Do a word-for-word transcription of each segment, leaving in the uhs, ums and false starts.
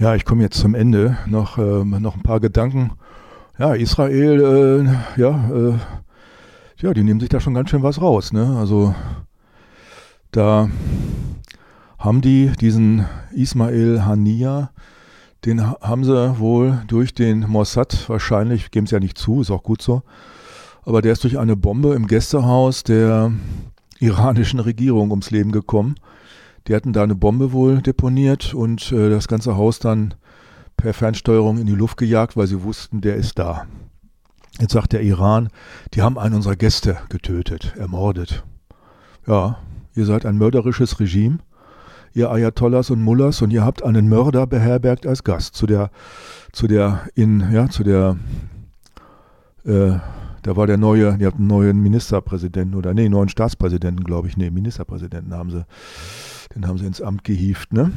Ja, ich komme jetzt zum Ende. Noch, äh, noch ein paar Gedanken. Ja, Israel, äh, ja, äh, ja, die nehmen sich da schon ganz schön was raus. Ne? Also da haben die diesen Ismail Haniya, den haben sie wohl durch den Mossad, wahrscheinlich, geben es ja nicht zu, ist auch gut so, aber der ist durch eine Bombe im Gästehaus der iranischen Regierung ums Leben gekommen. Die hatten da eine Bombe wohl deponiert und äh, das ganze Haus dann per Fernsteuerung in die Luft gejagt, weil sie wussten, der ist da. Jetzt sagt der Iran, die haben einen unserer Gäste getötet, ermordet. Ja, ihr seid ein mörderisches Regime, ihr Ayatollahs und Mullahs, und ihr habt einen Mörder beherbergt als Gast. Zu der, zu der, in, ja, zu der, äh, da war der neue, die hatten einen neuen Ministerpräsidenten oder, nee, neuen Staatspräsidenten, glaube ich, nee, Ministerpräsidenten haben sie, den haben sie ins Amt gehievt, ne?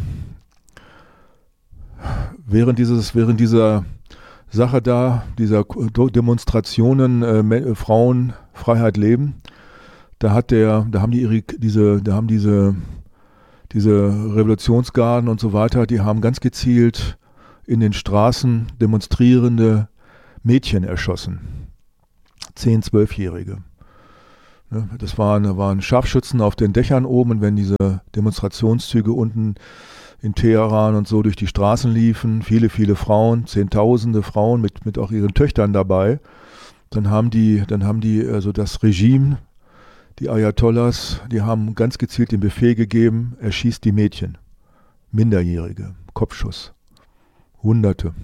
Während dieses, während dieser Sache da, dieser Demonstrationen, äh, Frauen, Freiheit, Leben, da hat der, da haben die ihre, diese, da haben diese, diese Revolutionsgarden und so weiter, die haben ganz gezielt in den Straßen demonstrierende Mädchen erschossen. Zehn-, Zwölfjährige. Das waren, waren Scharfschützen auf den Dächern oben, und wenn diese Demonstrationszüge unten in Teheran und so durch die Straßen liefen, viele, viele Frauen, zehntausende Frauen mit, mit auch ihren Töchtern dabei, dann haben die, dann haben die, also das Regime, die Ayatollahs, die haben ganz gezielt den Befehl gegeben, erschießt die Mädchen, Minderjährige, Kopfschuss, Hunderte.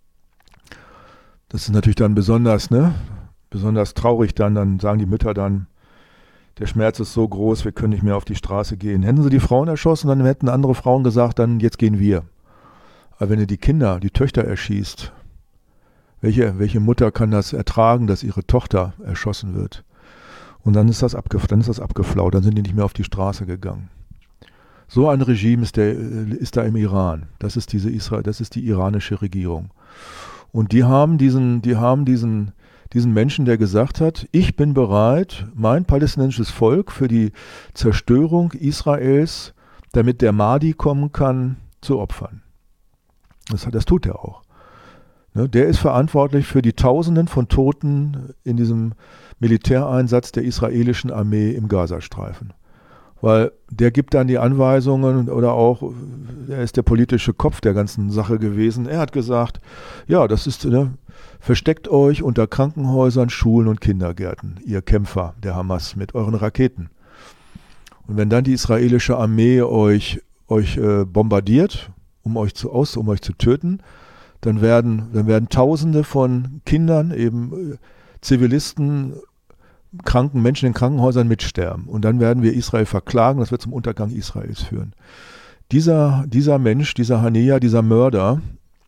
Das ist natürlich dann besonders, ne, besonders traurig dann, dann sagen die Mütter dann, der Schmerz ist so groß, wir können nicht mehr auf die Straße gehen. Hätten sie die Frauen erschossen, dann hätten andere Frauen gesagt, dann jetzt gehen wir. Aber wenn ihr die Kinder, die Töchter erschießt, welche, welche Mutter kann das ertragen, dass ihre Tochter erschossen wird? Und dann ist das, abgef- dann ist das abgeflaut, dann sind die nicht mehr auf die Straße gegangen. So ein Regime ist, der, ist da im Iran. Das ist diese Israel, das ist die iranische Regierung. Und die haben diesen, die haben diesen diesen Menschen, der gesagt hat, ich bin bereit, mein palästinensisches Volk für die Zerstörung Israels, damit der Mahdi kommen kann, zu opfern. Das, das tut er auch. Ne, der ist verantwortlich für die Tausenden von Toten in diesem Militäreinsatz der israelischen Armee im Gazastreifen. Weil der gibt dann die Anweisungen, oder auch, er ist der politische Kopf der ganzen Sache gewesen. Er hat gesagt, ja, das ist, ne, versteckt euch unter Krankenhäusern, Schulen und Kindergärten, ihr Kämpfer der Hamas, mit euren Raketen. Und wenn dann die israelische Armee euch, euch äh, bombardiert, um euch zu aus, um euch zu töten, dann werden, dann werden Tausende von Kindern, eben äh, Zivilisten, kranken Menschen in Krankenhäusern mitsterben. Und dann werden wir Israel verklagen, das wird zum Untergang Israels führen. Dieser, dieser Mensch, dieser Haniya, dieser Mörder,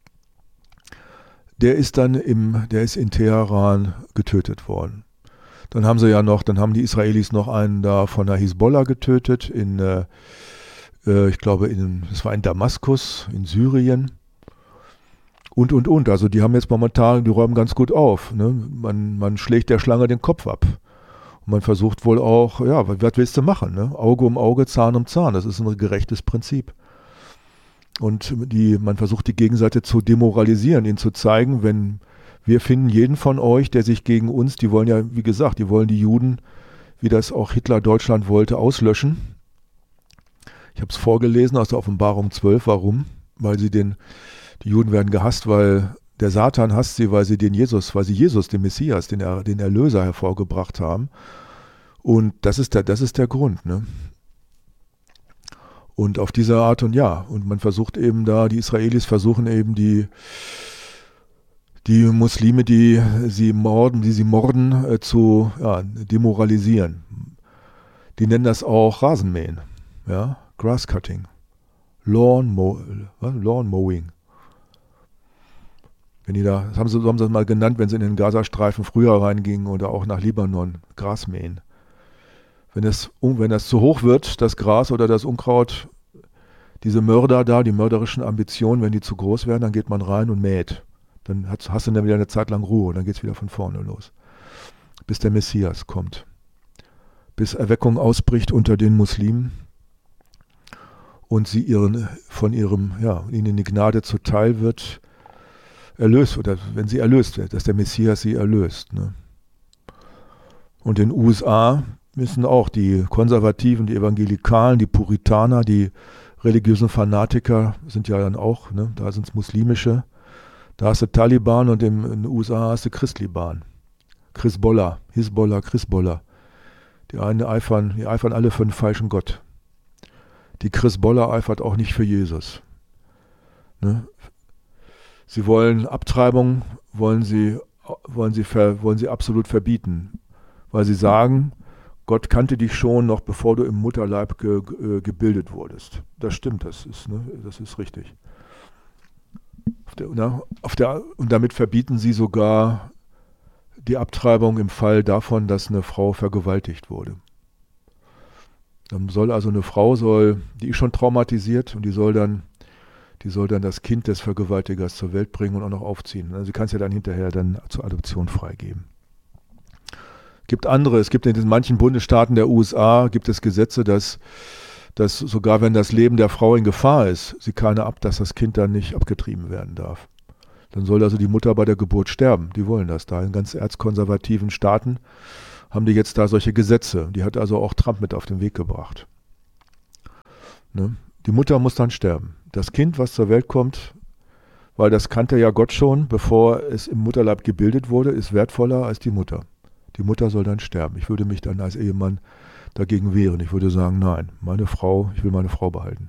der ist dann im, der ist in Teheran getötet worden. Dann haben sie ja noch, dann haben die Israelis noch einen da von der Hisbollah getötet, in, äh, ich glaube, in, das war in Damaskus, in Syrien. Und, und, und. Also die haben jetzt momentan, die räumen ganz gut auf. Ne? Man, man schlägt der Schlange den Kopf ab. Und man versucht wohl auch, ja, was willst du machen? Ne? Auge um Auge, Zahn um Zahn. Das ist ein gerechtes Prinzip. Und die, man versucht die Gegenseite zu demoralisieren, ihnen zu zeigen, wenn wir finden jeden von euch, der sich gegen uns, die wollen ja, wie gesagt, die wollen die Juden, wie das auch Hitler Deutschland wollte, auslöschen. Ich habe es vorgelesen aus der Offenbarung zwölf. Warum? Weil sie den, die Juden werden gehasst, weil der Satan hasst sie, weil sie den Jesus, weil sie Jesus, den Messias, den, er, den Erlöser hervorgebracht haben. Und das ist der, das ist der Grund, ne? Und auf diese Art und ja, und man versucht eben da, die Israelis versuchen eben die, die Muslime, die sie morden, die sie morden, äh, zu ja, demoralisieren. Die nennen das auch Rasenmähen, ja, Grasscutting, Lawn, mow, Lawn Mowing. Wenn die da, das haben sie, so haben sie das mal genannt, wenn sie in den Gazastreifen früher reingingen oder auch nach Libanon, Gras mähen. Wenn das, wenn das zu hoch wird, das Gras oder das Unkraut, diese Mörder da, die mörderischen Ambitionen, wenn die zu groß werden, dann geht man rein und mäht. Dann hast, hast du dann wieder eine Zeit lang Ruhe und dann geht es wieder von vorne los. Bis der Messias kommt. Bis Erweckung ausbricht unter den Muslimen. und sie ihren, von ihrem, ja, ihnen die Gnade zuteil wird, erlöst, oder wenn sie erlöst wird, dass der Messias sie erlöst. Ne? Und in den U S A müssen auch die Konservativen, die Evangelikalen, die Puritaner, die religiösen Fanatiker sind ja dann auch, ne? Da sind es muslimische, da hast du Taliban und im, in den U S A hast du Christliban. Chrisbollah, Hisbollah, Chrisbollah. Die einen eifern, die eifern alle für den falschen Gott. Die Chrisbollah eifert auch nicht für Jesus. Ne? Sie wollen Abtreibung, wollen sie, wollen, sie ver, wollen sie absolut verbieten, weil sie sagen, Gott kannte dich schon noch, bevor du im Mutterleib ge, ge, gebildet wurdest. Das stimmt, das ist, ne, das ist richtig. Auf der, na, auf der, und damit verbieten sie sogar die Abtreibung im Fall davon, dass eine Frau vergewaltigt wurde. Dann soll also eine Frau, soll, die ist schon traumatisiert und die soll dann Die soll dann das Kind des Vergewaltigers zur Welt bringen und auch noch aufziehen. Also sie kann es ja dann hinterher dann zur Adoption freigeben. Es gibt andere, es gibt in manchen Bundesstaaten der U S A gibt es Gesetze, dass, dass sogar wenn das Leben der Frau in Gefahr ist, sie keine ab, dass das Kind dann nicht abgetrieben werden darf. Dann soll also die Mutter bei der Geburt sterben. Die wollen das da. In ganz erzkonservativen Staaten haben die jetzt da solche Gesetze. Die hat also auch Trump mit auf den Weg gebracht. Ne? Die Mutter muss dann sterben. Das Kind, was zur Welt kommt, weil das kannte ja Gott schon, bevor es im Mutterleib gebildet wurde, ist wertvoller als die Mutter. Die Mutter soll dann sterben. Ich würde mich dann als Ehemann dagegen wehren. Ich würde sagen, nein, meine Frau, ich will meine Frau behalten.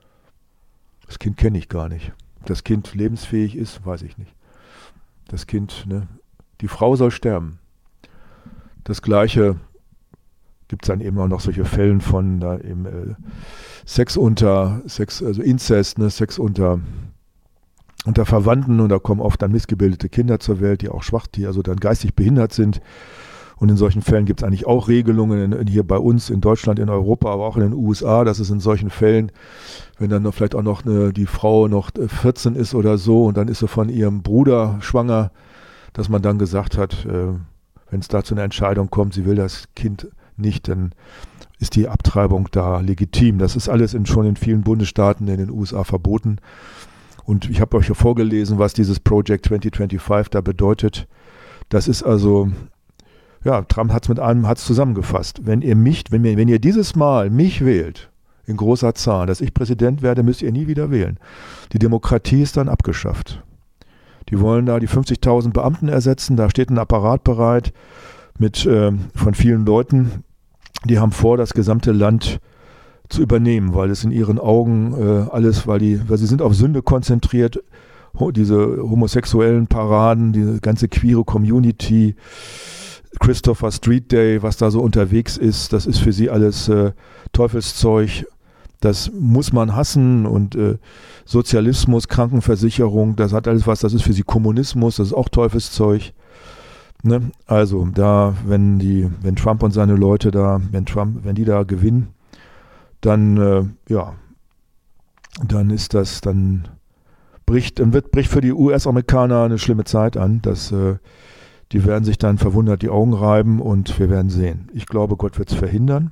Das Kind kenne ich gar nicht. Ob das Kind lebensfähig ist, weiß ich nicht. Das Kind, ne, die Frau soll sterben. Das Gleiche gibt es dann eben auch noch solche Fälle von da eben, äh, Sex unter, Sex, also Inzest, ne, Sex unter, unter Verwandten, und da kommen oft dann missgebildete Kinder zur Welt, die auch schwach, die also dann geistig behindert sind. Und in solchen Fällen gibt es eigentlich auch Regelungen in, in hier bei uns in Deutschland, in Europa, aber auch in den U S A, dass es in solchen Fällen, wenn dann noch vielleicht auch noch eine, die Frau noch vierzehn ist oder so und dann ist sie von ihrem Bruder schwanger, dass man dann gesagt hat, äh, wenn es da zu einer Entscheidung kommt, sie will das Kind nicht, dann ist die Abtreibung da legitim. Das ist alles in, schon in vielen Bundesstaaten in den U S A verboten. Und ich habe euch ja vorgelesen, was dieses Project zwanzig fünfundzwanzig da bedeutet. Das ist also, ja, Trump hat es mit einem, hat es zusammengefasst. Wenn ihr mich, wenn ihr, wenn ihr dieses Mal mich wählt, in großer Zahl, dass ich Präsident werde, müsst ihr nie wieder wählen. Die Demokratie ist dann abgeschafft. Die wollen da die fünfzigtausend Beamten ersetzen, da steht ein Apparat bereit mit äh, von vielen Leuten, die haben vor, das gesamte Land zu übernehmen, weil es in ihren Augen äh, alles, weil die, weil sie sind auf Sünde konzentriert, ho, diese homosexuellen Paraden, diese ganze queere Community, Christopher Street Day, was da so unterwegs ist, das ist für sie alles äh, Teufelszeug, das muss man hassen, und äh, Sozialismus, Krankenversicherung, das hat alles was, das ist für sie Kommunismus, das ist auch Teufelszeug. Ne? Also da, wenn die, wenn Trump und seine Leute da, wenn Trump, wenn die da gewinnen, dann äh, ja, dann ist das, dann bricht, dann wird, bricht für die U S-Amerikaner eine schlimme Zeit an, dass äh, die werden sich dann verwundert die Augen reiben und wir werden sehen. Ich glaube, Gott wird es verhindern.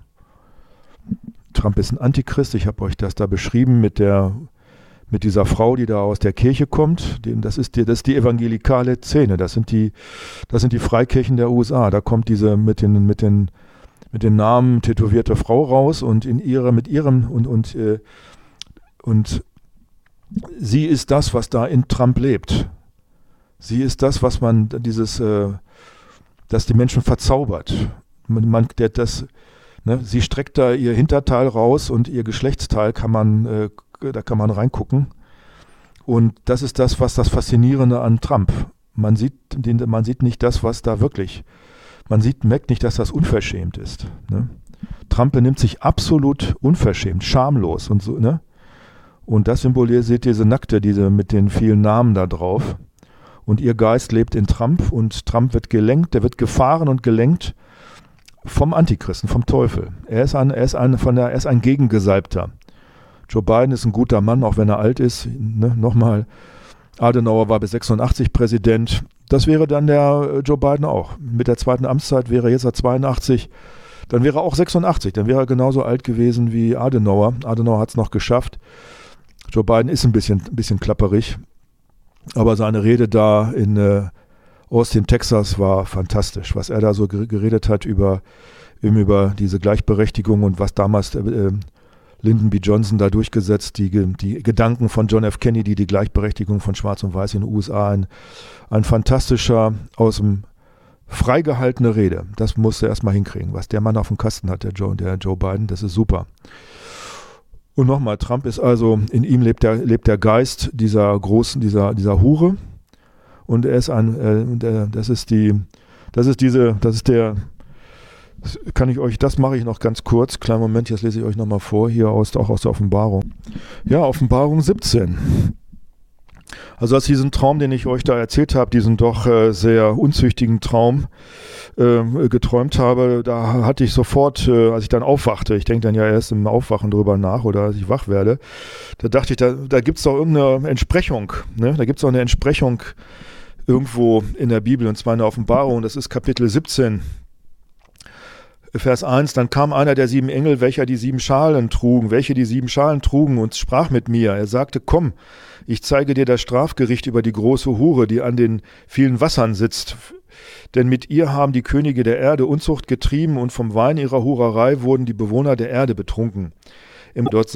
Trump ist ein Antichrist. Ich habe euch das da beschrieben mit der mit dieser Frau, die da aus der Kirche kommt. Das ist die, das ist die evangelikale Szene. Das sind die, das sind die Freikirchen der U S A. Da kommt diese mit den, mit den, mit den Namen tätowierte Frau raus und in ihrer, mit ihrem und, und, äh, und sie ist das, was da in Trump lebt. Sie ist das, was man, dieses, äh, das die Menschen verzaubert. Man, man, der, das, ne, sie streckt da ihr Hinterteil raus und ihr Geschlechtsteil kann man, äh, da kann man reingucken. Und das ist das, was das Faszinierende an Trump. Man sieht, den, man sieht nicht das, was da wirklich, man sieht, merkt nicht, dass das unverschämt ist. Ne? Trump benimmt sich absolut unverschämt, schamlos und so, ne? Und das symbolisiert diese Nackte, diese mit den vielen Namen da drauf. Und ihr Geist lebt in Trump und Trump wird gelenkt, der wird gefahren und gelenkt vom Antichristen, vom Teufel. Er ist ein, er ist ein, von der, er ist ein Gegengesalbter. Joe Biden ist ein guter Mann, auch wenn er alt ist. Ne? Nochmal, Adenauer war bis sechsundachtzig Präsident. Das wäre dann der Joe Biden auch. Mit der zweiten Amtszeit wäre jetzt er zweiundachtzig. dann wäre er auch sechsundachtzig, dann wäre er genauso alt gewesen wie Adenauer. Adenauer hat es noch geschafft. Joe Biden ist ein bisschen, ein bisschen klapperig, aber seine Rede da in äh, Austin, Texas war fantastisch, was er da so geredet hat über, über diese Gleichberechtigung und was damals äh, Lyndon B. Johnson da durchgesetzt, die, die Gedanken von John F. Kennedy, die Gleichberechtigung von Schwarz und Weiß in den U S A, ein, ein fantastischer, aus dem freigehaltene Rede. Das musste er erstmal hinkriegen, was der Mann auf dem Kasten hat, der Joe, der Joe Biden, das ist super. Und nochmal, Trump ist also, in ihm lebt der, lebt der Geist dieser großen, dieser, dieser Hure. Und er ist ein, äh, das ist die, das ist diese, das ist der, das kann ich euch, das mache ich noch ganz kurz. Kleinen Moment, jetzt lese ich euch nochmal vor, hier aus, auch aus der Offenbarung. Ja, Offenbarung siebzehn. Also aus diesem Traum, den ich euch da erzählt habe, diesen doch äh, sehr unzüchtigen Traum äh, geträumt habe, da hatte ich sofort, äh, als ich dann aufwachte, ich denke dann ja erst im Aufwachen drüber nach oder als ich wach werde, da dachte ich, da, da gibt es doch irgendeine Entsprechung, ne? Da gibt es doch eine Entsprechung irgendwo in der Bibel, und zwar in der Offenbarung, das ist Kapitel siebzehn. Vers eins, dann kam einer der sieben Engel, welcher die sieben Schalen trugen, welche die sieben Schalen trugen, und sprach mit mir. Er sagte, komm, ich zeige dir das Strafgericht über die große Hure, die an den vielen Wassern sitzt. Denn mit ihr haben die Könige der Erde Unzucht getrieben, und vom Wein ihrer Hurerei wurden die Bewohner der Erde betrunken. Im dort